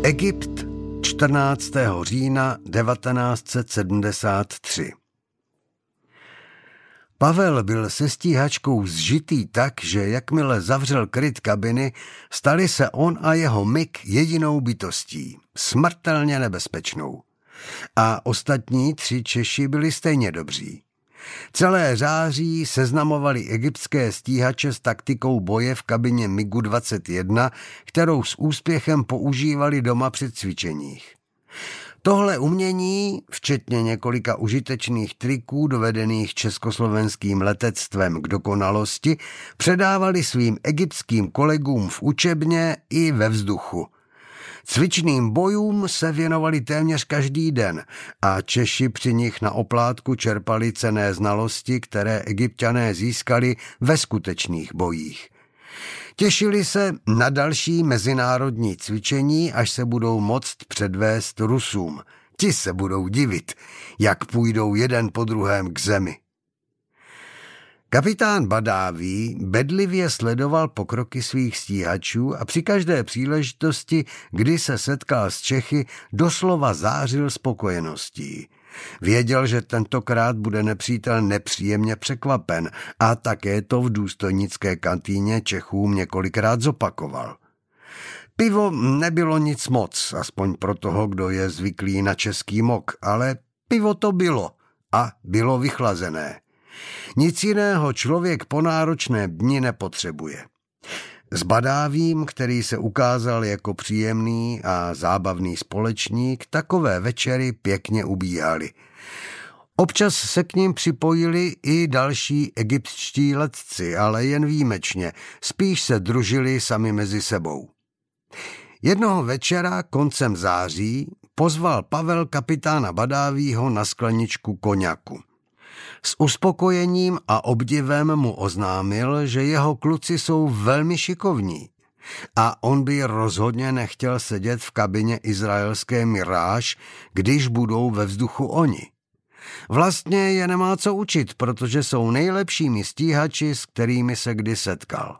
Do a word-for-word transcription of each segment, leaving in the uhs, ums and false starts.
Egypt, čtrnáctého října devatenáct set sedmdesát tři. Pavel byl se stíhačkou zžitý tak, že jakmile zavřel kryt kabiny, stali se on a jeho Mik jedinou bytostí, smrtelně nebezpečnou. A ostatní tři Češi byli stejně dobří. Celé září seznamovali egyptské stíhače s taktikou boje v kabině migu dvacet jedna, kterou s úspěchem používali doma při cvičeních. Tohle umění, včetně několika užitečných triků dovedených československým letectvem k dokonalosti, předávali svým egyptským kolegům v učebně i ve vzduchu. Cvičným bojům se věnovali téměř každý den a Češi při nich na oplátku čerpali cenné znalosti, které Egypťané získali ve skutečných bojích. Těšili se na další mezinárodní cvičení, až se budou moct předvést Rusům. Ti se budou divit, jak půjdou jeden po druhém k zemi. Kapitán Badaví bedlivě sledoval pokroky svých stíhačů a při každé příležitosti, kdy se setkal s Čechy, doslova zářil spokojeností. Věděl, že tentokrát bude nepřítel nepříjemně překvapen a také to v důstojnické kantýně Čechům několikrát zopakoval. Pivo nebylo nic moc, aspoň pro toho, kdo je zvyklý na český mok, ale pivo to bylo a bylo vychlazené. Nic jiného člověk po náročné dni nepotřebuje. S Badávím, který se ukázal jako příjemný a zábavný společník, takové večery pěkně ubíhaly. Občas se k ním připojili i další egyptští letci, ale jen výjimečně, spíš se družili sami mezi sebou. Jednoho večera koncem září pozval Pavel kapitána Badávího na skleničku koňaku. S uspokojením a obdivem mu oznámil, že jeho kluci jsou velmi šikovní a on by rozhodně nechtěl sedět v kabině izraelské Mirage, když budou ve vzduchu oni. Vlastně je nemá co učit, protože jsou nejlepšími stíhači, s kterými se kdy setkal.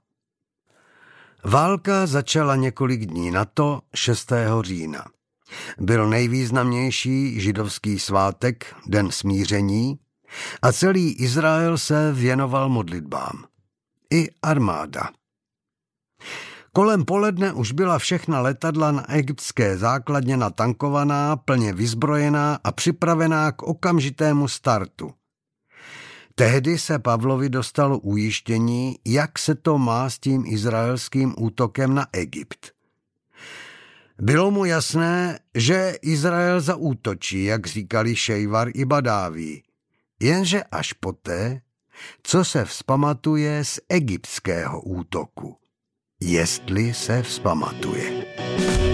Válka začala několik dní na to, šestého října. Byl nejvýznamnější židovský svátek, Den smíření, a celý Izrael se věnoval modlitbám. I armáda. Kolem poledne už byla všechna letadla na egyptské základně natankovaná, plně vyzbrojená a připravená k okamžitému startu. Tehdy se Pavlovi dostalo ujištění, jak se to má s tím izraelským útokem na Egypt. Bylo mu jasné, že Izrael zaútočí, jak říkali Šejvar i Badaví, jenže až poté, co se vzpamatuje z egyptského útoku. Jestli se vzpamatuje.